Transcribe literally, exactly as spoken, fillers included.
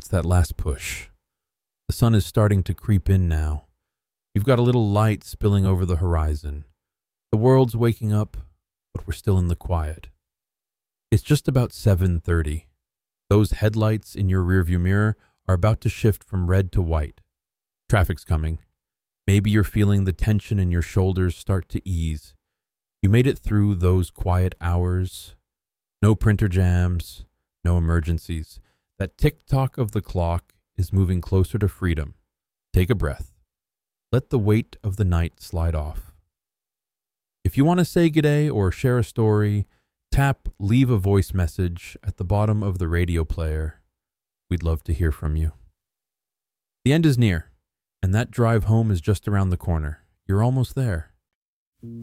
It's that last push. The sun is starting to creep in now. You've got a little light spilling over the horizon. The world's waking up, but we're still in the quiet. It's just about seven thirty. Those headlights in your rearview mirror are about to shift from red to white. Traffic's coming. Maybe you're feeling the tension in your shoulders start to ease. You made it through those quiet hours. No printer jams, no emergencies. That tick-tock of the clock is moving closer to freedom. Take a breath. Let the weight of the night slide off. If you want to say g'day or share a story, tap leave a voice message at the bottom of the radio player. We'd love to hear from you. The end is near, and that drive home is just around the corner. You're almost there.